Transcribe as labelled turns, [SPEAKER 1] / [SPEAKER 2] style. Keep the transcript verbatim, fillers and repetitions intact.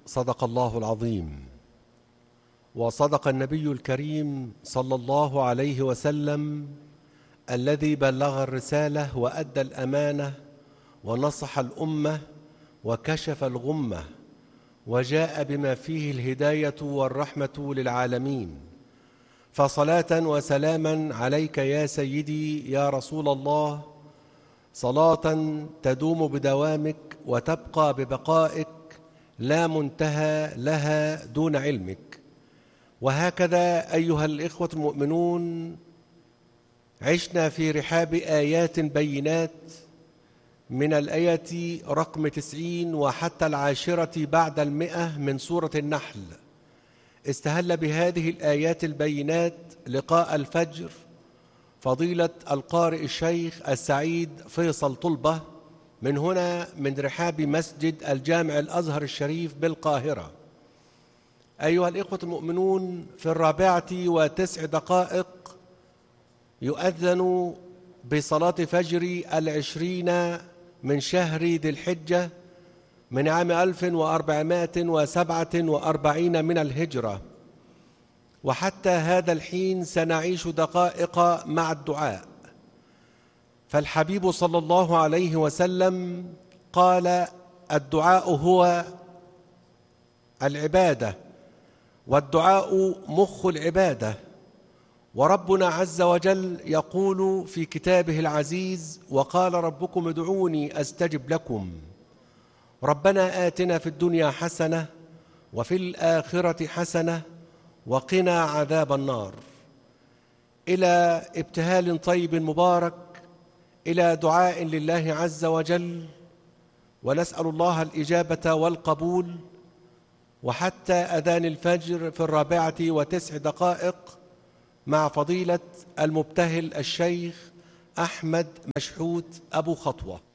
[SPEAKER 1] صدق الله العظيم، وصدق النبي الكريم صلى الله عليه وسلم الذي بلغ الرسالة وأدى الأمانة ونصح الأمة وكشف الغمة وجاء بما فيه الهداية والرحمة للعالمين. فصلاة وسلاما عليك يا سيدي يا رسول الله، صلاة تدوم بدوامك وتبقى ببقائك لا منتهى لها دون علمك. وهكذا أيها الإخوة المؤمنون، عشنا في رحاب آيات بينات من الآية رقم تسعين وحتى العاشرة بعد المئة من سورة النحل. استهل بهذه الآيات البينات لقاء الفجر فضيلة القارئ الشيخ السعيد فيصل طلبة من هنا من رحاب مسجد الجامع الأزهر الشريف بالقاهرة. أيها الإخوة المؤمنون، في الرابعة وتسع دقائق يؤذن بصلاة فجر العشرين من شهر ذي الحجة من عام ألف وأربعمائة وسبعة وأربعين من الهجرة، وحتى هذا الحين سنعيش دقائق مع الدعاء. فالحبيب صلى الله عليه وسلم قال: الدعاء هو العبادة، والدعاء مخ العبادة. وربنا عز وجل يقول في كتابه العزيز: وقال ربكم ادعوني أستجب لكم. ربنا آتنا في الدنيا حسنة وفي الآخرة حسنة وقنا عذاب النار. إلى ابتهال طيب مبارك، إلى دعاء لله عز وجل، ونسأل الله الإجابة والقبول. وحتى أذان الفجر في الرابعة وتسع دقائق مع فضيلة المبتهل الشيخ أحمد مشحوت أبو خطوة.